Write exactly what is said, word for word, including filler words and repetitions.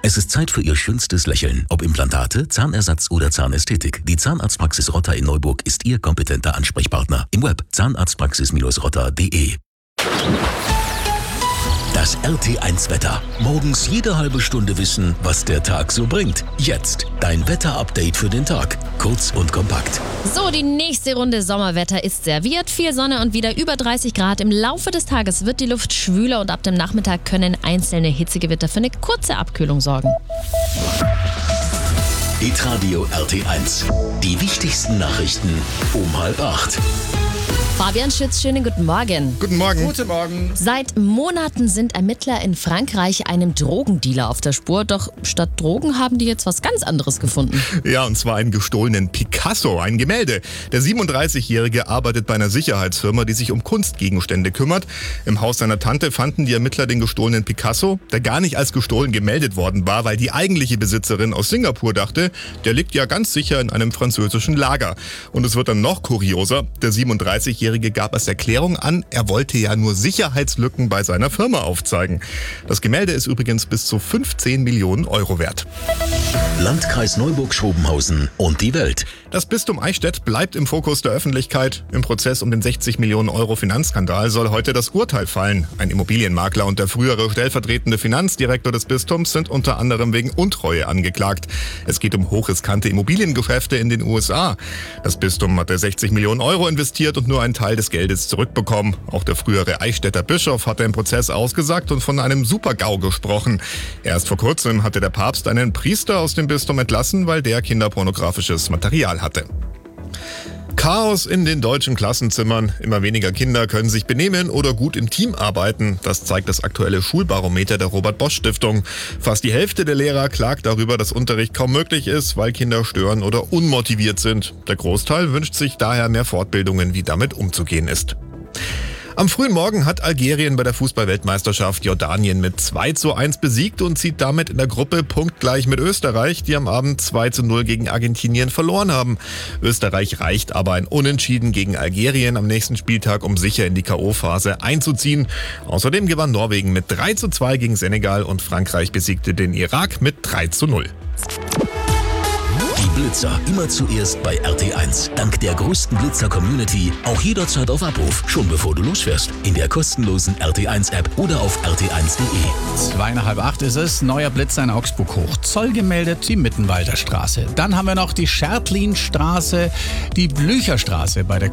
Es ist Zeit für Ihr schönstes Lächeln. Ob Implantate, Zahnersatz oder Zahnästhetik. Die Zahnarztpraxis Rotter in Neuburg ist Ihr kompetenter Ansprechpartner. Im Web zahnarztpraxis rotter punkt de. Das R T eins Wetter. Morgens jede halbe Stunde wissen, was der Tag so bringt. Jetzt dein Wetter-Update für den Tag. Kurz und kompakt. So, die nächste Runde Sommerwetter ist serviert. Viel Sonne und wieder über dreißig Grad. Im Laufe des Tages wird die Luft schwüler und ab dem Nachmittag können einzelne Hitzegewitter für eine kurze Abkühlung sorgen. Hitradio R T eins. Die wichtigsten Nachrichten um halb acht. Fabian Schütz, schönen guten Morgen. Guten Morgen. Guten Morgen. Seit Monaten sind Ermittler in Frankreich einem Drogendealer auf der Spur. Doch statt Drogen haben die jetzt was ganz anderes gefunden. Ja, und zwar einen gestohlenen Picasso, ein Gemälde. Der siebenunddreißigjährige arbeitet bei einer Sicherheitsfirma, die sich um Kunstgegenstände kümmert. Im Haus seiner Tante fanden die Ermittler den gestohlenen Picasso, der gar nicht als gestohlen gemeldet worden war, weil die eigentliche Besitzerin aus Singapur dachte, der liegt ja ganz sicher in einem französischen Lager. Und es wird dann noch kurioser. Der siebenunddreißigjährige gab als Erklärung an, er wollte ja nur Sicherheitslücken bei seiner Firma aufzeigen. Das Gemälde ist übrigens bis zu fünfzehn Millionen Euro wert. Landkreis Neuburg-Schrobenhausen und die Welt. Das Bistum Eichstätt bleibt im Fokus der Öffentlichkeit. Im Prozess um den sechzig Millionen Euro Finanzskandal soll heute das Urteil fallen. Ein Immobilienmakler und der frühere stellvertretende Finanzdirektor des Bistums sind unter anderem wegen Untreue angeklagt. Es geht um hochriskante Immobiliengeschäfte in den U S A. Das Bistum hatte sechzig Millionen Euro investiert und nur einen Teil des Geldes zurückbekommen. Auch der frühere Eichstätter Bischof hatte im Prozess ausgesagt und von einem Super-GAU gesprochen. Erst vor kurzem hatte der Papst einen Priester aus dem Bistum entlassen, weil der kinderpornografisches Material hatte. Chaos in den deutschen Klassenzimmern. Immer weniger Kinder können sich benehmen oder gut im Team arbeiten. Das zeigt das aktuelle Schulbarometer der Robert-Bosch-Stiftung. Fast die Hälfte der Lehrer klagt darüber, dass Unterricht kaum möglich ist, weil Kinder stören oder unmotiviert sind. Der Großteil wünscht sich daher mehr Fortbildungen, wie damit umzugehen ist. Am frühen Morgen hat Algerien bei der Fußball-Weltmeisterschaft Jordanien mit zwei zu eins besiegt und zieht damit in der Gruppe punktgleich mit Österreich, die am Abend zwei zu null gegen Argentinien verloren haben. Österreich reicht aber ein Unentschieden gegen Algerien am nächsten Spieltag, um sicher in die K O-Phase einzuziehen. Außerdem gewann Norwegen mit drei zu zwei gegen Senegal und Frankreich besiegte den Irak mit drei zu null. Die Blitzer immer zuerst bei R T eins. Dank der größten Blitzer-Community auch jederzeit auf Abruf, schon bevor du losfährst. In der kostenlosen R T eins App oder auf r t eins punkt de. Zweieinhalb acht ist es. Neuer Blitzer in Augsburg hoch. Zoll gemeldet, die Mittenwalder Straße. Dann haben wir noch die Schertlinstraße, die Blücherstraße bei der